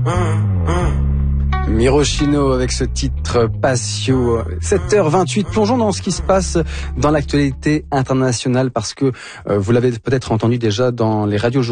Mirochino avec ce titre Passio. 7h28, plongeons dans ce qui se passe dans l'actualité internationale parce que vous l'avez peut-être entendu déjà dans les radios